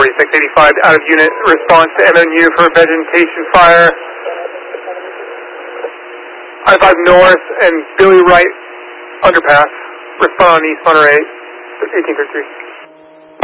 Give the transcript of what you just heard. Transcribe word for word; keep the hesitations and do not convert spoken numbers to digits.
forty-six eighty-five, out of unit, response to M N U for vegetation fire. I five north and Billy Wright underpass, respond on East Monterey, eighteen thirty-three.